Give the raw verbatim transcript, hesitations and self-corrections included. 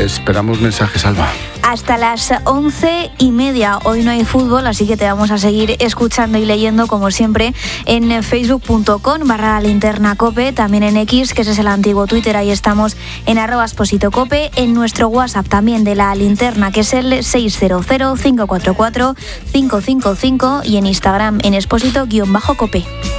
Esperamos mensajes, Alba. Hasta las once y media. Hoy no hay fútbol, así que te vamos a seguir escuchando y leyendo, como siempre, en facebook punto com barra linterna cope, también en X, que ese es el antiguo Twitter, ahí estamos en arroba exposito cope, en nuestro WhatsApp también de la linterna, que es el seis cero cero, cinco cuatro cuatro, cinco cinco cinco, y en Instagram en exposito-cope.